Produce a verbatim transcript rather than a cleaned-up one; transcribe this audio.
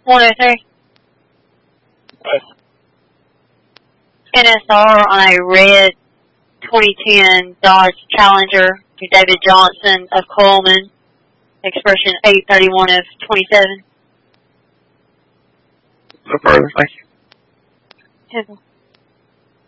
one oh three. N S R on a red twenty ten Dodge Challenger to David Johnson of Coleman, expression eight thirty-one of twenty-seven. No further, thank you. Okay.